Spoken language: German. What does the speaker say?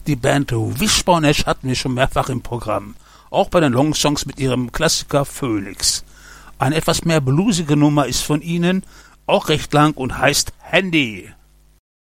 Die Band Wishbone Ash hatten wir schon mehrfach im Programm, auch bei den Longsongs mit ihrem Klassiker Phoenix. Eine etwas mehr bluesige Nummer ist von ihnen, auch recht lang und heißt Handy.